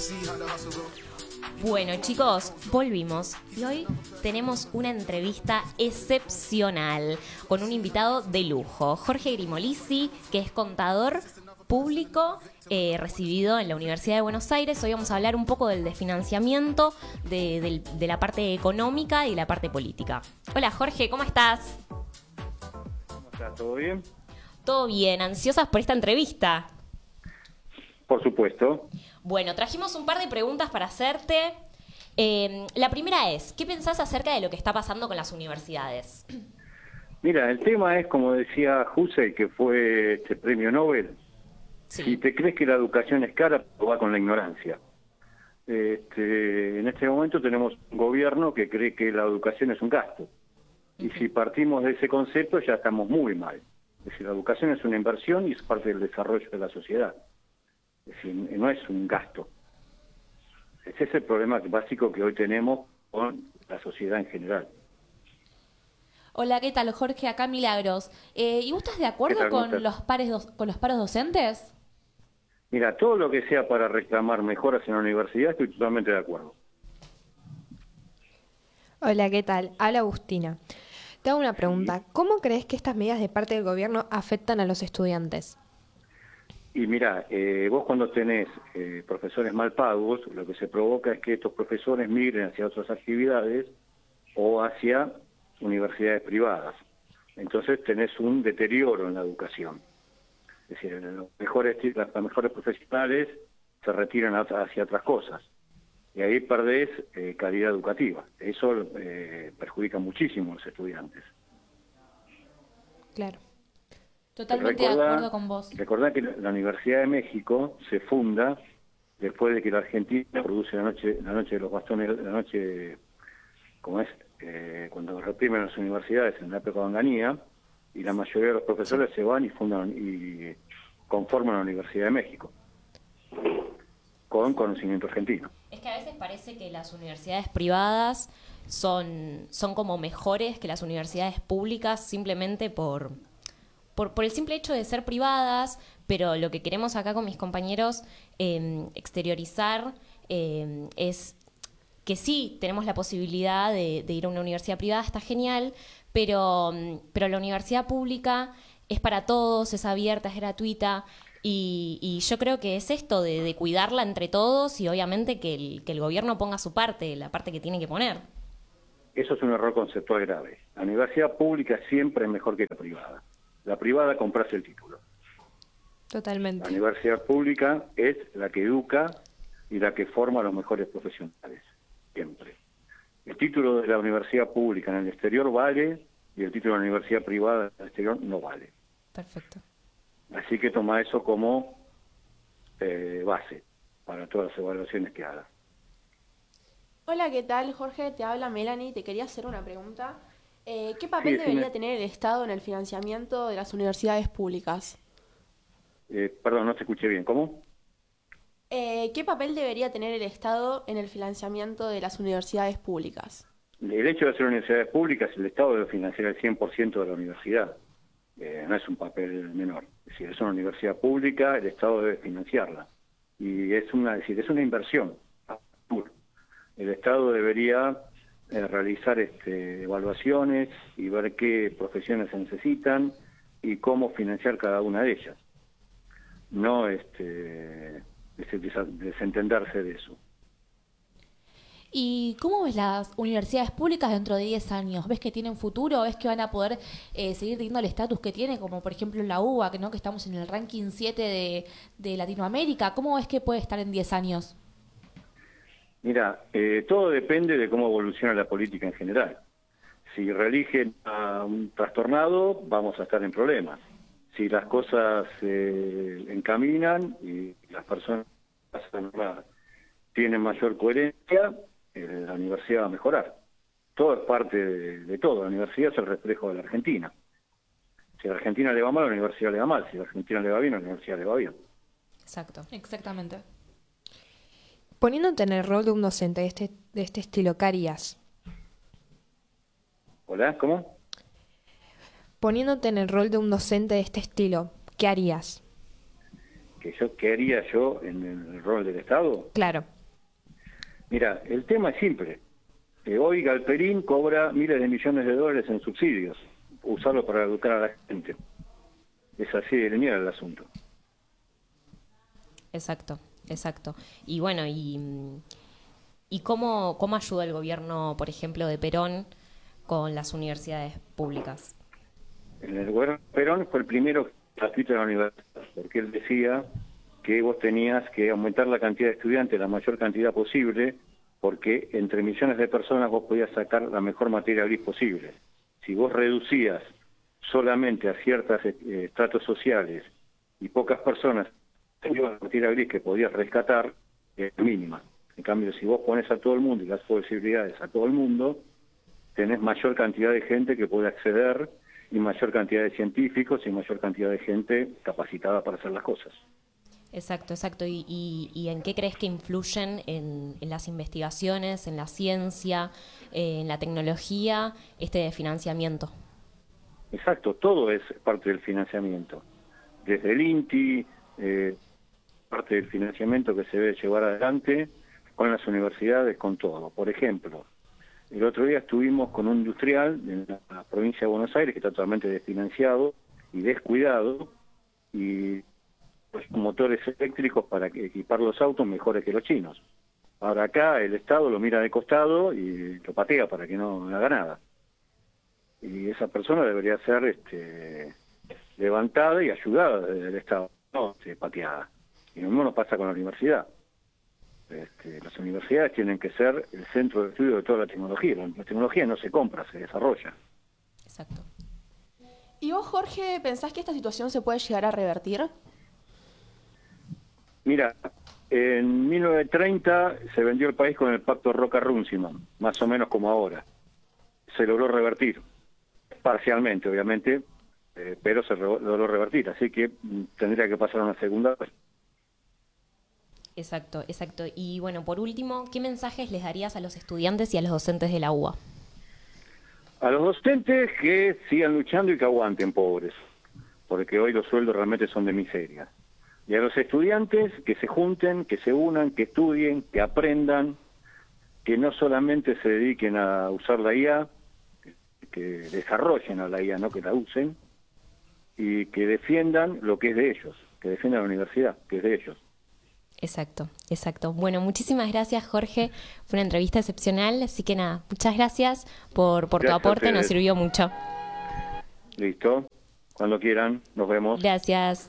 Bueno, chicos, volvimos y hoy tenemos una entrevista excepcional con un invitado de lujo, Jorge Grimolisi, que es contador público recibido en la Universidad de Buenos Aires. Hoy vamos a hablar un poco del desfinanciamiento, de la parte económica y la parte política. Hola Jorge, ¿cómo estás? ¿Cómo estás? ¿Todo bien? Todo bien, ansiosas por esta entrevista. Por supuesto. Bueno, trajimos un par de preguntas para hacerte. La primera es, ¿qué pensás acerca de lo que está pasando con las universidades? Mira, el tema es, como decía Hussey, que fue este premio Nobel, Sí. si te crees que la educación es cara, va con la ignorancia. En este momento tenemos un gobierno que cree que la educación es un gasto. Y si partimos de ese concepto, ya estamos muy mal. Es decir, la educación es una inversión y es parte del desarrollo de la sociedad. Es decir, no es un gasto. Ese es el problema básico que hoy tenemos con la sociedad en general. Hola, ¿qué tal, Jorge? Acá Milagros. ¿Y vos estás de ¿Qué acuerdo tal? ¿Cómo con estás? con los paros docentes? Mira, todo lo que sea para reclamar mejoras en la universidad, estoy totalmente de acuerdo. Hola, ¿qué tal? Habla Agustina. Te hago una pregunta. ¿Cómo crees que estas medidas de parte del gobierno afectan a los estudiantes? Y mira, vos cuando tenés profesores mal pagos, lo que se provoca es que estos profesores migren hacia otras actividades o hacia universidades privadas. Entonces tenés un deterioro en la educación. Es decir, las mejores profesionales se retiran hacia otras cosas. Y ahí perdés calidad educativa. Eso perjudica muchísimo a los estudiantes. Claro. Totalmente de acuerdo con vos. Recordá que la Universidad de México se funda después de que la Argentina produce la noche de los bastones, la noche, como es, cuando reprimen las universidades en la época de Onganía, y la mayoría de los profesores se van y fundan y conforman la Universidad de México, con conocimiento argentino. Es que a veces parece que las universidades privadas son como mejores que las universidades públicas simplemente por el simple hecho de ser privadas, pero lo que queremos acá con mis compañeros exteriorizar es que sí, tenemos la posibilidad de ir a una universidad privada, está genial, pero la universidad pública es para todos, es abierta, es gratuita, y yo creo que es esto de cuidarla entre todos y obviamente que el gobierno ponga su parte, la parte que tiene que poner. Eso es un error conceptual grave. La universidad pública siempre es mejor que la privada. La privada compras el título. La Totalmente. universidad pública es la que educa y la que forma a los mejores profesionales, siempre. El título de la universidad pública en el exterior vale y el título de la universidad privada en el exterior no vale. Perfecto. Así que toma eso como base para todas las evaluaciones que hagas. Hola, ¿qué tal, Jorge? Te habla Melanie. Te quería hacer una pregunta. ¿Qué papel Sí, decime. debería tener el Estado en el financiamiento de las universidades públicas? Perdón, no te escuché bien. ¿Cómo? ¿Qué papel debería tener el Estado en el financiamiento de las universidades públicas? El hecho de hacer universidades públicas, el Estado debe financiar el 100% de la universidad. No es un papel menor. Es decir, es una universidad pública, el Estado debe financiarla. Y es una inversión a futuro. El Estado debería realizar evaluaciones y ver qué profesiones se necesitan y cómo financiar cada una de ellas. No desentenderse de eso. ¿Y cómo ves las universidades públicas dentro de 10 años? ¿Ves que tienen futuro? ¿Ves que van a poder seguir teniendo el estatus que tiene, como por ejemplo la UBA, que estamos en el ranking 7 de Latinoamérica? ¿Cómo ves que puede estar en 10 años? Mira, todo depende de cómo evoluciona la política en general. Si reeligen a un trastornado, vamos a estar en problemas. Si las cosas se encaminan y las personas tienen mayor coherencia, la universidad va a mejorar. Todo es parte de todo. La universidad es el reflejo de la Argentina. Si a la Argentina le va mal, a la universidad le va mal. Si a la Argentina le va bien, a la universidad le va bien. Exacto. Exactamente. Poniéndote en el rol de un docente de este estilo, ¿qué harías? ¿Hola? ¿Cómo? Poniéndote en el rol de un docente de este estilo, ¿qué harías? ¿Qué haría yo en el rol del Estado? Claro. Mira, el tema es simple. Hoy Galperín cobra miles de millones de dólares en subsidios, usarlo para educar a la gente. Es así de lineal el asunto. Exacto, exacto. Y bueno, ¿y cómo ayuda el gobierno, por ejemplo, de Perón con las universidades públicas? En el gobierno de Perón fue el primero gratuito de la universidad, porque él decía que vos tenías que aumentar la cantidad de estudiantes, la mayor cantidad posible, porque entre millones de personas vos podías sacar la mejor materia gris posible. Si vos reducías solamente a ciertos estratos sociales y pocas personas tenían la materia gris que podías rescatar, es mínima. En cambio, si vos pones a todo el mundo y las posibilidades a todo el mundo, tenés mayor cantidad de gente que puede acceder y mayor cantidad de científicos y mayor cantidad de gente capacitada para hacer las cosas. Exacto, exacto. ¿Y en qué crees que influyen en las investigaciones, en la ciencia, en la tecnología, este financiamiento? Exacto, todo es parte del financiamiento. Desde el INTI, parte del financiamiento que se debe llevar adelante con las universidades, con todo. Por ejemplo, el otro día estuvimos con un industrial en la provincia de Buenos Aires que está totalmente desfinanciado y descuidado, y los motores eléctricos para equipar los autos mejores que los chinos. Ahora acá el Estado lo mira de costado y lo patea para que no haga nada. Y esa persona debería ser levantada y ayudada desde el Estado, no pateada. Y lo mismo nos pasa con la universidad. Las universidades tienen que ser el centro de estudio de toda la tecnología. La tecnología no se compra, se desarrolla. Exacto. ¿Y vos, Jorge, pensás que esta situación se puede llegar a revertir? Mira, en 1930 se vendió el país con el pacto Roca-Runciman, más o menos como ahora. Se logró revertir, parcialmente obviamente, pero se logró revertir, así que tendría que pasar una segunda vez. Exacto, exacto. Y bueno, por último, ¿qué mensajes les darías a los estudiantes y a los docentes de la UBA? A los docentes que sigan luchando y que aguanten, pobres, porque hoy los sueldos realmente son de miseria. Y a los estudiantes que se junten, que se unan, que estudien, que aprendan, que no solamente se dediquen a usar la IA, que desarrollen a la IA, no que la usen, y que defiendan lo que es de ellos, que defiendan la universidad, que es de ellos. Exacto, exacto. Bueno, muchísimas gracias, Jorge. Fue una entrevista excepcional, así que nada, muchas gracias por tu aporte, nos sirvió mucho. Listo, cuando quieran, nos vemos. Gracias.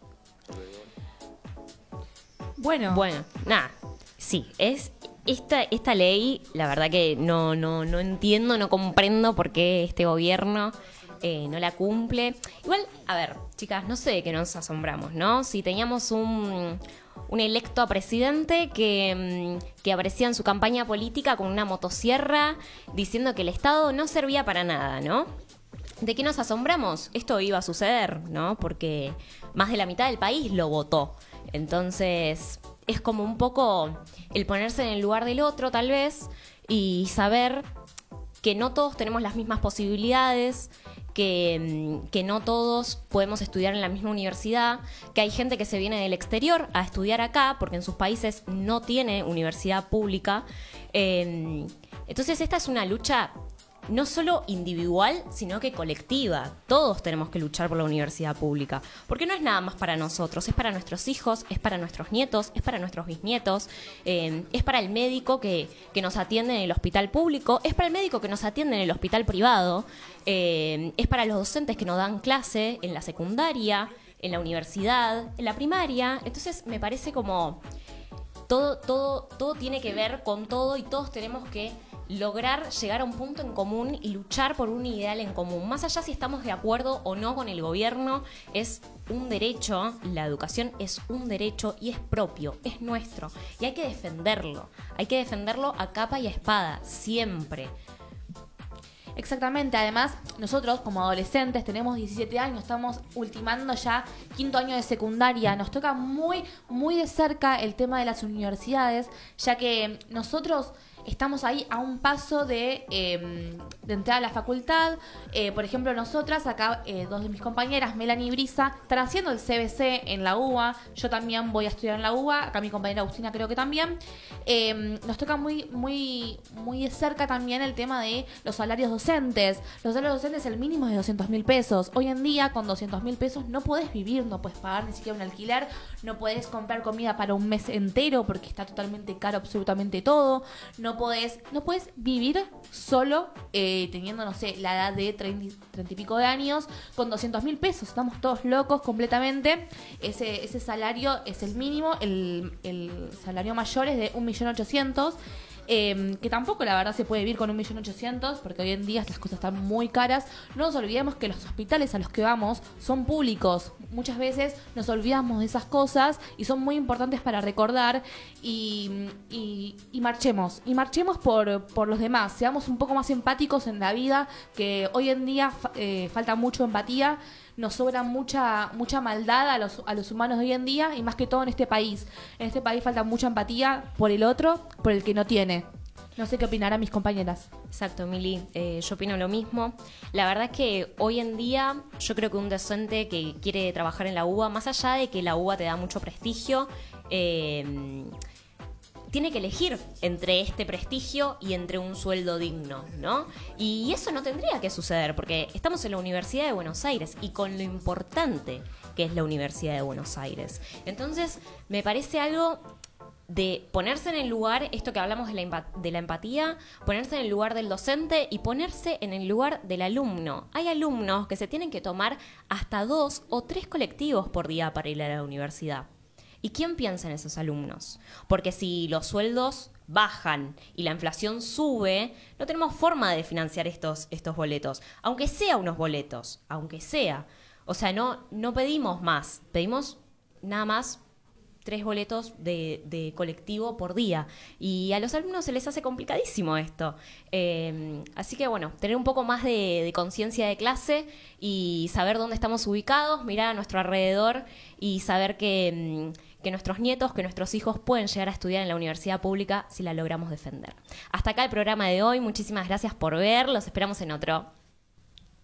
Bueno, nada, sí, es esta ley, la verdad que no entiendo, no comprendo por qué este gobierno no la cumple. Igual, a ver, chicas, no sé de qué nos asombramos, ¿no? Si teníamos un electo a presidente que aparecía en su campaña política con una motosierra diciendo que el Estado no servía para nada, ¿no? ¿De qué nos asombramos? Esto iba a suceder, ¿no? Porque más de la mitad del país lo votó. Entonces, es como un poco el ponerse en el lugar del otro, tal vez, y saber que no todos tenemos las mismas posibilidades, que no todos podemos estudiar en la misma universidad, que hay gente que se viene del exterior a estudiar acá, porque en sus países no tiene universidad pública. Entonces, esta es una lucha no solo individual, sino que colectiva. Todos tenemos que luchar por la universidad pública, porque no es nada más para nosotros, es para nuestros hijos, es para nuestros nietos, es para nuestros bisnietos, es para el médico que nos atiende en el hospital público, es para el médico que nos atiende en el hospital privado, es para los docentes que nos dan clase en la secundaria, en la universidad, en la primaria. Entonces me parece como todo tiene que ver con todo y todos tenemos que lograr llegar a un punto en común y luchar por un ideal en común. Más allá si estamos de acuerdo o no con el gobierno, es un derecho, la educación es un derecho y es propio, es nuestro. Y hay que defenderlo a capa y a espada, siempre. exactamente. Además, nosotros como adolescentes tenemos 17 años, estamos ultimando ya 5º año de secundaria. Nos toca muy, muy de cerca el tema de las universidades, ya que nosotros estamos ahí a un paso de entrar a la facultad. Por ejemplo, nosotras, acá dos de mis compañeras, Melanie y Brisa, están haciendo el CBC en la UBA. Yo también voy a estudiar en la UBA. Acá mi compañera Agustina creo que también. Nos toca muy de cerca también el tema de los salarios docentes. Los salarios docentes, el mínimo es de 200.000 pesos. Hoy en día, con 200.000 pesos no podés vivir, no podés pagar ni siquiera un alquiler, no podés comprar comida para un mes entero porque está totalmente caro absolutamente todo. No podés vivir solo teniendo, no sé, la edad de 30 y pico de años con 200.000 pesos. Estamos todos locos completamente. Ese salario es el mínimo. El salario mayor es de 1.800.000. Que tampoco la verdad se puede vivir con 1.800.000 porque hoy en día las cosas están muy caras. No nos olvidemos que los hospitales a los que vamos son públicos. Muchas veces nos olvidamos de esas cosas y son muy importantes para recordar y marchemos. Y marchemos por los demás. Seamos un poco más empáticos en la vida, que hoy en día falta mucho empatía. Nos sobra mucha maldad a los humanos de hoy en día y más que todo en este país. En este país falta mucha empatía por el otro, por el que no tiene. No sé qué opinarán mis compañeras. Exacto, Mili, yo opino lo mismo. La verdad es que hoy en día yo creo que un docente que quiere trabajar en la UBA, más allá de que la UBA te da mucho prestigio, tiene que elegir entre este prestigio y entre un sueldo digno, ¿no? Y eso no tendría que suceder porque estamos en la Universidad de Buenos Aires y con lo importante que es la Universidad de Buenos Aires. Entonces, me parece algo de ponerse en el lugar, esto que hablamos de la empatía, ponerse en el lugar del docente y ponerse en el lugar del alumno. Hay alumnos que se tienen que tomar hasta 2 o 3 colectivos por día para ir a la universidad. ¿Y quién piensa en esos alumnos? Porque si los sueldos bajan y la inflación sube, no tenemos forma de financiar estos boletos. Aunque sea unos boletos, aunque sea. O sea, no pedimos más, pedimos nada más 3 boletos de colectivo por día. Y a los alumnos se les hace complicadísimo esto. Así que bueno, tener un poco más de conciencia de clase y saber dónde estamos ubicados, mirar a nuestro alrededor y saber que nuestros nietos, que nuestros hijos pueden llegar a estudiar en la universidad pública si la logramos defender. Hasta acá el programa de hoy. Muchísimas gracias por ver. Los esperamos en otro.